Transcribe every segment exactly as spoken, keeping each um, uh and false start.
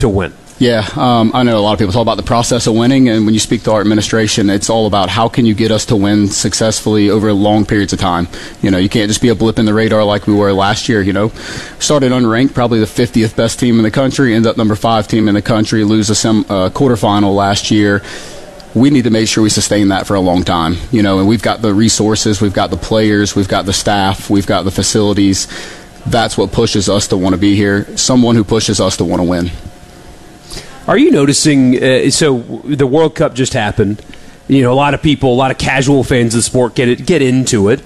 to win? Yeah, um, I know a lot of people talk about the process of winning, and when you speak to our administration, it's all about how can you get us to win successfully over long periods of time. You know, you can't just be a blip in the radar like we were last year, you know. Started unranked, probably the fiftieth best team in the country, ended up number five team in the country, lose a sem- uh, quarterfinal last year. We need to make sure we sustain that for a long time, you know, and we've got the resources, we've got the players, we've got the staff, we've got the facilities. That's what pushes us to want to be here, someone who pushes us to want to win. Are you noticing, uh, so the World Cup just happened, you know, a lot of people, a lot of casual fans of the sport get it, get into it.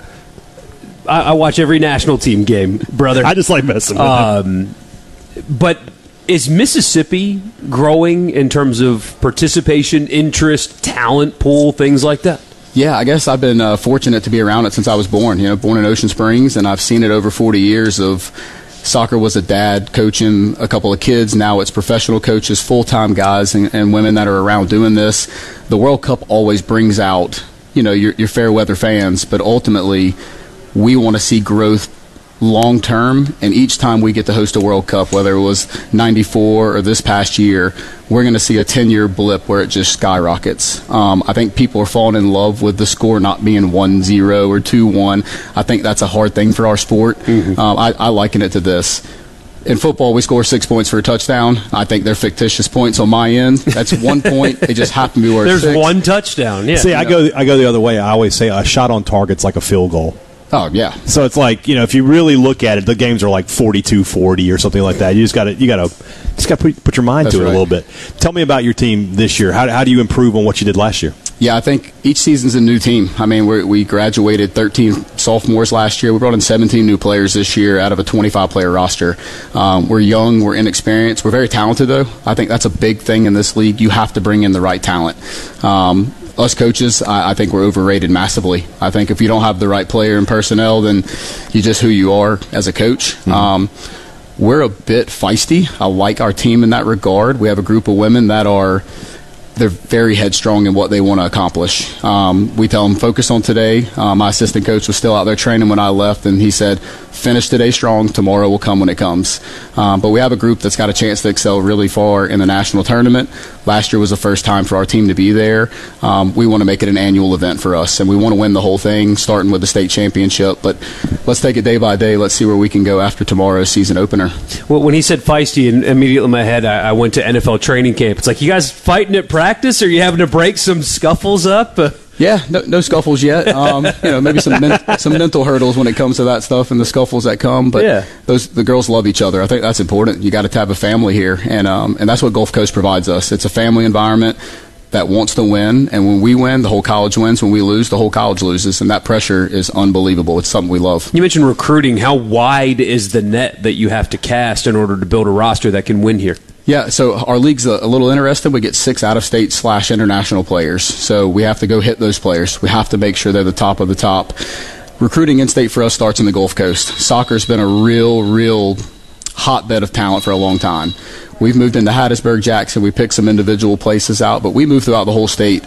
I, I watch every national team game, brother. I just like messing with um, But is Mississippi growing in terms of participation, interest, talent pool, things like that? Yeah, I guess I've been uh, fortunate to be around it since I was born, you know, born in Ocean Springs, and I've seen it over forty years of soccer was a dad coaching a couple of kids. Now it's professional coaches, full-time guys and, and women that are around doing this. The World Cup always brings out, you know, your, your fair weather fans, but ultimately we want to see growth long term, and each time we get to host a World Cup, whether it was ninety-four or this past year, we're going to see a ten-year blip where it just skyrockets. Um, I think people are falling in love with the score not being one zero or two one. I think that's a hard thing for our sport. Mm-hmm. um, I, I liken it to this. In football, we score six points for a touchdown. I think they're fictitious points on my end. That's one point. It just happened to be worth There's six. one touchdown, yeah. See, I go, I go the other way. I always say a shot on target's like a field goal. Oh, yeah. So it's like, you know, if you really look at it, the games are like forty-two forty or something like that. You just got to you got to just got to put, put your mind That's to it right. a little bit. Tell me about your team this year. How, how do you improve on what you did last year? Yeah, I think each season's a new team. I mean, we're, we graduated thirteen sophomores last year. We brought in seventeen new players this year out of a twenty-five player roster. Um, we're young, we're inexperienced. We're very talented, though. I think that's a big thing in this league. You have to bring in the right talent. Um, us coaches, I, I think we're overrated massively. I think if you don't have the right player and personnel, then you're just who you are as a coach. Mm-hmm. Um, we're a bit feisty. I like our team in that regard. We have a group of women that are they're very headstrong in what they want to accomplish. Um, we tell them, focus on today. Uh, my assistant coach was still out there training when I left, and he said, finish today strong. Tomorrow will come when it comes. Um, but we have a group that's got a chance to excel really far in the national tournament. Last year was the first time for our team to be there. Um, we want to make it an annual event for us, and we want to win the whole thing, starting with the state championship. But let's take it day by day. Let's see where we can go after tomorrow's season opener. Well, when he said feisty, and immediately in my head, I, I went to N F L training camp. It's like, you guys fighting at practice? Or are you having to break some scuffles up? Uh, Yeah, no, no scuffles yet. Um, you know, maybe some men, some mental hurdles when it comes to that stuff and the scuffles that come. But yeah. those the girls love each other. I think that's important. You got to have a family here, and um, and that's what Gulf Coast provides us. It's a family environment that wants to win, and when we win, the whole college wins. When we lose, the whole college loses, and that pressure is unbelievable. It's something we love. You mentioned recruiting. How wide is the net that you have to cast in order to build a roster that can win here? Yeah, so our league's a, a little interesting. We get six out-of-state slash international players, so we have to go hit those players. We have to make sure they're the top of the top. Recruiting in-state for us starts in the Gulf Coast. Soccer's been a real, real hotbed of talent for a long time. We've moved into Hattiesburg, Jackson. We picked some individual places out, but we move throughout the whole state.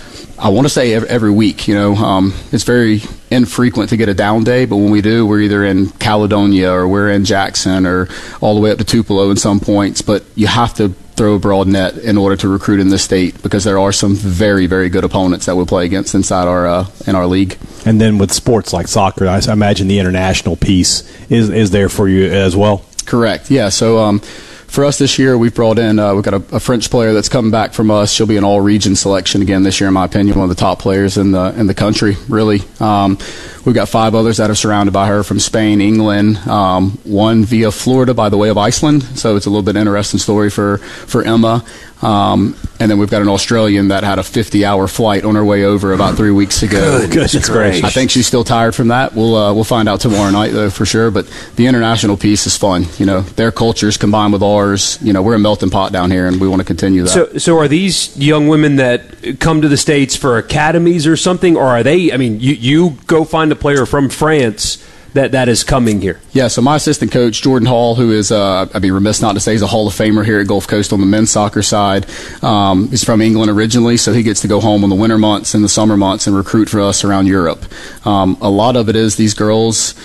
I want to say every, every week, you know, um, it's very infrequent to get a down day, but when we do, we're either in Caledonia or we're in Jackson or all the way up to Tupelo in some points. But you have to throw a broad net in order to recruit in this state because there are some very, very good opponents that we'll play against inside our uh, in our league. And then with sports like soccer, I imagine the international piece is is there for you as well. Correct. Yeah. So. Um, For us this year, we've brought in, uh, we've got a, a French player that's coming back from us. She'll be an all-region selection again this year, in my opinion, one of the top players in the in the country, really. Um, we've got five others that are surrounded by her from Spain, England, um, one via Florida by the way of Iceland. So it's a little bit interesting story for, for Emma. Um, and then we've got an Australian that had a fifty-hour flight on her way over about three weeks ago. Good, goodness gracious. I think she's still tired from that. We'll uh, we'll find out tomorrow night, though, for sure. But the international piece is fun. You know, their cultures combined with ours. You know, we're a melting pot down here, and we want to continue that. So, so are these young women that come to the States for academies or something, or are they? I mean, you you go find a player from France that that is coming here. Yeah, so my assistant coach, Jordan Hall, who is, uh, I'd be remiss not to say he's a Hall of Famer here at Gulf Coast on the men's soccer side. Um, he's from England originally, so he gets to go home in the winter months and the summer months and recruit for us around Europe. Um, a lot of it is these girls,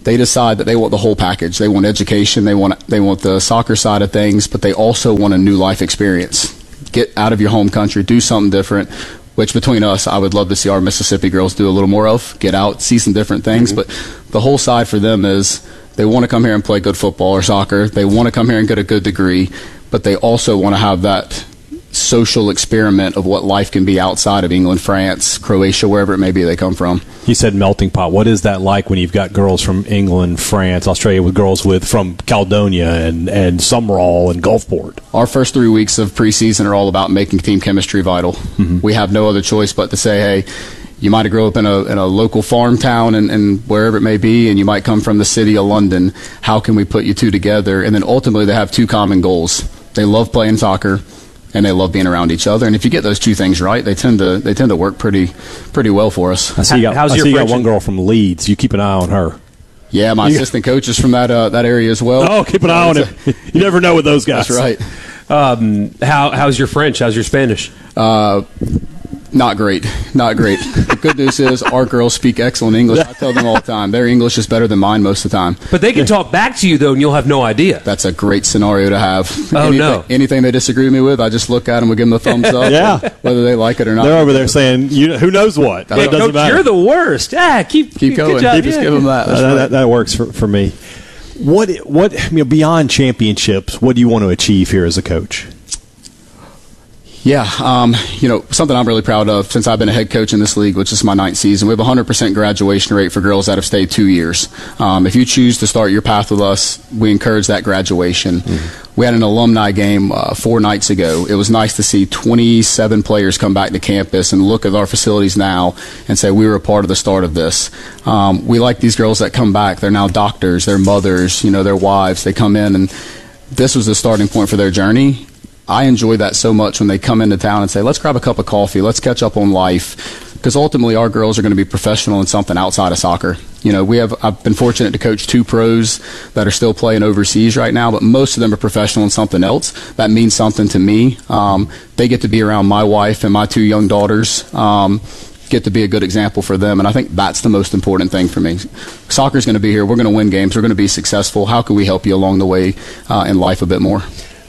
they decide that they want the whole package. They want education, they want they want the soccer side of things, but they also want a new life experience. Get out of your home country, do something different, which between us, I would love to see our Mississippi girls do a little more of. Get out, see some different things. Mm-hmm. But the whole side for them is they want to come here and play good football or soccer. They want to come here and get a good degree, but they also want to have that social experiment of what life can be outside of England, France, Croatia, wherever it may be they come from. You said melting pot. What is that like when you've got girls from England, France, Australia, with girls with from Caledonia and, and Summerall and Gulfport? Our first three weeks of preseason are all about making team chemistry vital. Mm-hmm. We have no other choice but to say, hey, you might have grown up in a, in a local farm town and, and wherever it may be, and you might come from the city of London. How can we put you two together? And then ultimately they have two common goals. They love playing soccer, and they love being around each other. And if you get those two things right, they tend to they tend to work pretty pretty well for us. I see you got, How's I your see you got one girl from Leeds. You keep an eye on her. Yeah, my you, assistant coach is from that uh, that area as well. Oh, keep an eye on him. You never know with those guys. That's right. Um, how how's your French? How's your Spanish? Uh, not great. Not great. The good news is our girls speak excellent English. I tell them all the time. Their English is better than mine most of the time. But they can talk back to you, though, and you'll have no idea. That's a great scenario to have. Oh, anything, no. Anything they disagree with me with, I just look at them and give them a thumbs up. Yeah. Whether they like it or not. They're over there saying, you, who knows what. That's Hey, It doesn't Coach, matter. you're the worst. Ah, keep, Keep going. Good job. Keep just Yeah. give them that. That's Uh, right. that, that works for, for me. What what I mean, beyond championships, what do you want to achieve here as a coach? Yeah, um, you know, something I'm really proud of since I've been a head coach in this league, which is my ninth season. We have a one hundred percent graduation rate for girls that have stayed two years. Um, if you choose to start your path with us, we encourage that graduation. Mm-hmm. We had an alumni game uh, four nights ago. It was nice to see twenty-seven players come back to campus and look at our facilities now and say we were a part of the start of this. Um, we like these girls that come back. They're now doctors, they're mothers, you know, their wives. They come in and this was the starting point for their journey. I enjoy that so much when they come into town and say, let's grab a cup of coffee, let's catch up on life, because ultimately our girls are going to be professional in something outside of soccer. You know, we have, I've been fortunate to coach two pros that are still playing overseas right now, but most of them are professional in something else. That means something to me. Um, they get to be around my wife and my two young daughters, um, get to be a good example for them, and I think that's the most important thing for me. Soccer's going to be here. We're going to win games. We're going to be successful. How can we help you along the way uh, in life a bit more?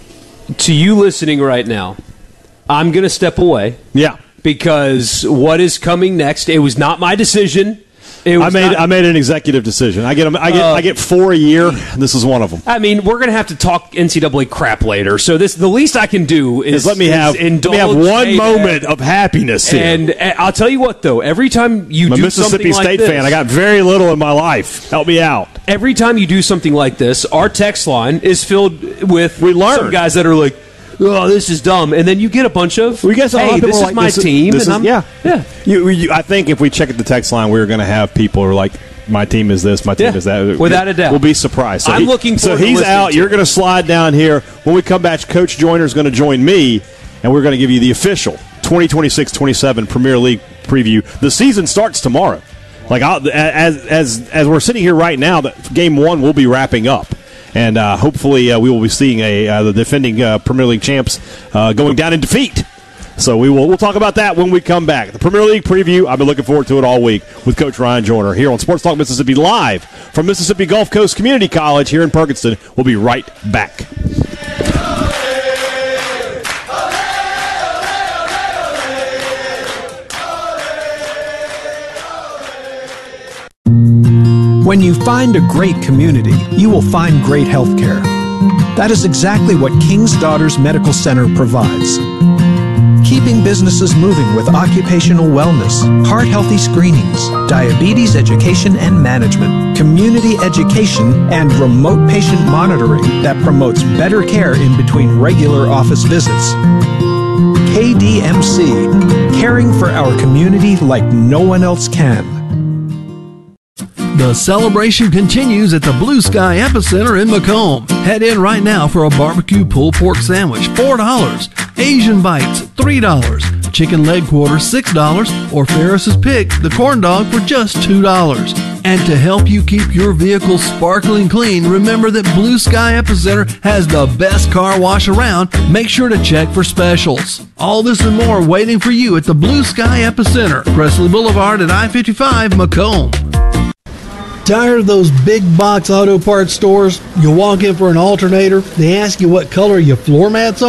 To you listening right now, I'm going to step away. Yeah. Because what is coming next, it was not my decision. It was I made not, I made an executive decision. I get 'em- I get Uh, I get four a year. And this is one of them. I mean, we're going to have to talk N C double A crap later. So this, the least I can do is Just let me is have let indulge me have one Aiden. moment of happiness here. And, and I'll tell you what, though, every time you I'm a do Mississippi something like State this, fan. I got very little in my life. Help me out. every time you do something like this, our text line is filled with We learn. some guys that are like, oh, this is dumb. And then you get a bunch of, We get a lot hey, of people this is like, my this is- team. this and is- I'm, yeah, yeah. You, you, I think if we check at the text line, we're going to have people who are like, my team is this, my team Yeah, is that. without a doubt. We'll be surprised. So I'm he- looking So forward to he's listening out. to You're it. going to slide down here. When we come back, Coach Joyner is going to join me, and we're going to give you the official twenty twenty-six twenty-seven Premier League preview. The season starts tomorrow. Like I'll, as as as we're sitting here right now, the game one will be wrapping up. And uh, hopefully uh, we will be seeing a uh, the defending uh, Premier League champs uh, going down in defeat. So we will we'll talk about that when we come back. The Premier League preview, I've been looking forward to it all week with Coach Ryan Joyner here on Sports Talk Mississippi, live from Mississippi Gulf Coast Community College here in Perkinston. We'll be right back. When you find a great community, you will find great health care. That is exactly what King's Daughters Medical Center provides. Keeping businesses moving with occupational wellness, heart-healthy screenings, diabetes education and management, community education, and remote patient monitoring that promotes better care in between regular office visits. K D M C, caring for our community like no one else can. The celebration continues at the Blue Sky Epicenter in Macomb. Head in right now for a barbecue pulled pork sandwich, four dollars. Asian bites, three dollars. Chicken leg quarters, six dollars. Or Ferris's Pick, the corn dog, for just two dollars. And to help you keep your vehicle sparkling clean, remember that Blue Sky Epicenter has the best car wash around. Make sure to check for specials. All this and more waiting for you at the Blue Sky Epicenter, Presley Boulevard at I fifty-five, Macomb. Tired of those big box auto parts stores? You walk in for an alternator, they ask you what color your floor mats are?